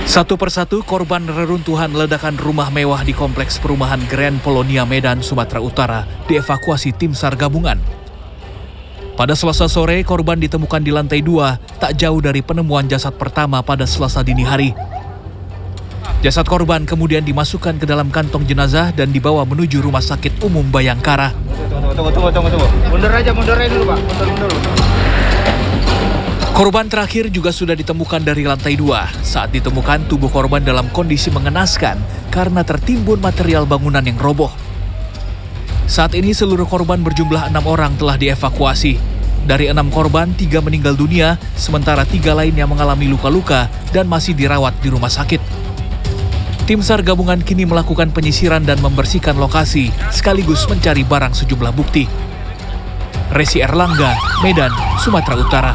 Satu persatu korban reruntuhan ledakan rumah mewah di kompleks perumahan Grand Polonia Medan, Sumatera Utara dievakuasi tim SAR gabungan. Pada Selasa sore, korban ditemukan di lantai 2, tak jauh dari penemuan jasad pertama pada Selasa dini hari. Jasad korban kemudian dimasukkan ke dalam kantong jenazah dan dibawa menuju Rumah Sakit Umum Bayangkara. Tunggu. Mundur aja dulu, Pak. Mundur. Korban terakhir juga sudah ditemukan dari lantai 2. Saat ditemukan, tubuh korban dalam kondisi mengenaskan karena tertimbun material bangunan yang roboh. Saat ini seluruh korban berjumlah 6 orang telah dievakuasi. Dari 6 korban, 3 meninggal dunia, sementara 3 lainnya mengalami luka-luka dan masih dirawat di rumah sakit. Tim SAR gabungan kini melakukan penyisiran dan membersihkan lokasi, sekaligus mencari barang sejumlah bukti. Resi Erlangga, Medan, Sumatera Utara.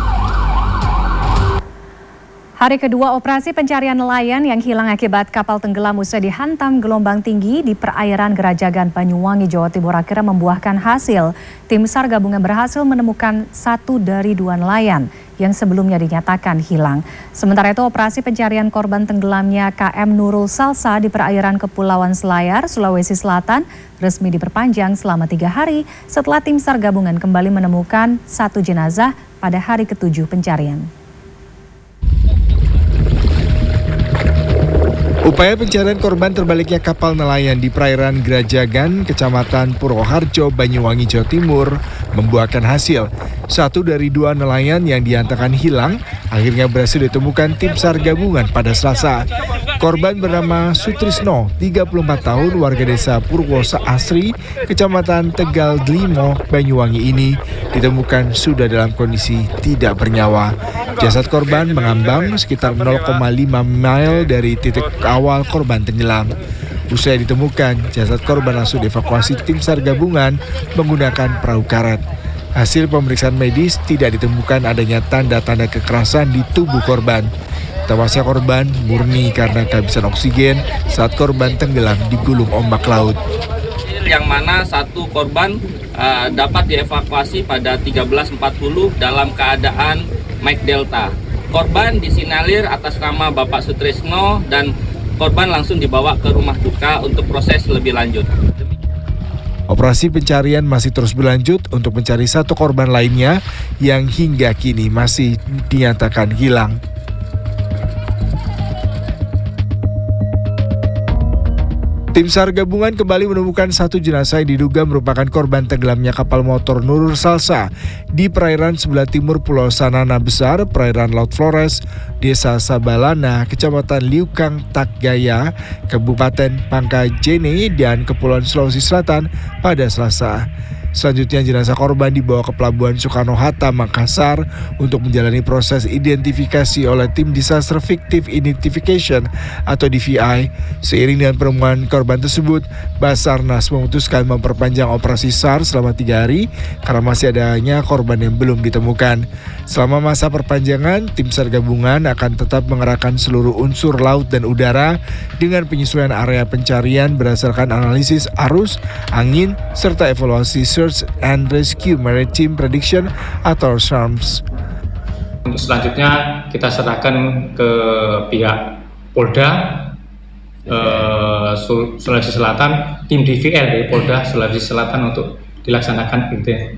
Hari kedua operasi pencarian nelayan yang hilang akibat kapal tenggelam usai dihantam gelombang tinggi di perairan Gerajagan, Banyuwangi, Jawa Timur akhirnya membuahkan hasil. Tim SAR gabungan berhasil menemukan 1 dari 2 nelayan yang sebelumnya dinyatakan hilang. Sementara itu operasi pencarian korban tenggelamnya KM Nurul Salsa di perairan Kepulauan Selayar, Sulawesi Selatan resmi diperpanjang selama 3 hari setelah tim SAR gabungan kembali menemukan 1 jenazah pada hari ke-7 pencarian. Upaya pencarian korban terbaliknya kapal nelayan di perairan Gerajagan, Kecamatan Purwoharjo, Banyuwangi, Jawa Timur membuahkan hasil. 1 dari 2 nelayan yang dinyatakan hilang akhirnya berhasil ditemukan tim SAR gabungan pada Selasa. Korban bernama Sutrisno, 34 tahun, warga desa Purwosa Asri, Kecamatan Tegal Dlimo, Banyuwangi ini ditemukan sudah dalam kondisi tidak bernyawa. Jasad korban mengambang sekitar 0,5 mil dari titik awal korban tenggelam. Usai ditemukan, jasad korban langsung dievakuasi tim SAR gabungan menggunakan perahu karet. Hasil pemeriksaan medis tidak ditemukan adanya tanda-tanda kekerasan di tubuh korban. Tewasnya korban murni karena kehabisan oksigen saat korban tenggelam di gulung ombak laut. Yang mana 1 korban dapat dievakuasi pada 13.40 dalam keadaan Mike Delta. Korban disinyalir atas nama Bapak Sutrisno dan korban langsung dibawa ke rumah duka untuk proses lebih lanjut. Operasi pencarian masih terus berlanjut untuk mencari 1 korban lainnya yang hingga kini masih dinyatakan hilang. Tim SAR gabungan kembali menemukan 1 jenazah yang diduga merupakan korban tenggelamnya kapal motor Nurul Salsa di perairan sebelah timur Pulau Sanana Besar, perairan Laut Flores, Desa Sabalana, Kecamatan Liukang Takgaya, Kabupaten Pangkajene, dan Kepulauan Sulawesi Selatan pada Selasa. Selanjutnya jenazah korban dibawa ke Pelabuhan Soekarno-Hatta, Makassar untuk menjalani proses identifikasi oleh tim Disaster Victim Identification atau DVI. Seiring dengan penemuan korban tersebut, Basarnas memutuskan memperpanjang operasi SAR selama 3 hari karena masih adanya korban yang belum ditemukan. Selama masa perpanjangan, tim SAR gabungan akan tetap mengerahkan seluruh unsur laut dan udara dengan penyesuaian area pencarian berdasarkan analisis arus, angin, serta evaluasi Search and Rescue Maritime Prediction atau SARMS. Untuk selanjutnya kita serahkan ke pihak Polda Sulawesi Selatan, tim DVL dari Polda Sulawesi Selatan untuk dilaksanakan